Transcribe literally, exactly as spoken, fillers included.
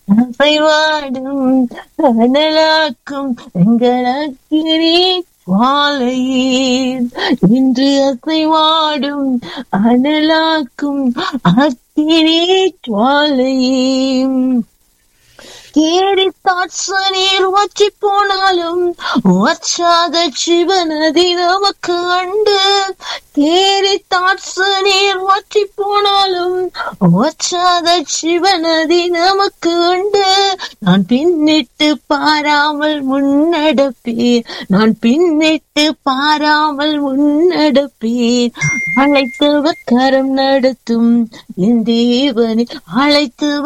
அசைவாடும் அனலாக்கும் எங்களக்கினி வாழையீர் இன்று அசைவாடும் அனலாக்கும் அக்கினி வாழையீர் கேரித்தாட்ச நீர் வற்றி போனாலும் வற்றாத சிவனதி நமக்கு அண்டு கேரித்தாட்ச நீர் வற்றி போனாலும் வற்றாத சிவனதி நமக்கு உண்டு நான் பின்னிட்டு பாராமல் முன்னடப்பேன் நான் பின்னிட்டு பாராமல் முன்னடப்பேன் அழைத்தவர் கரம் நடத்தும் என் தேவனை அழைத்து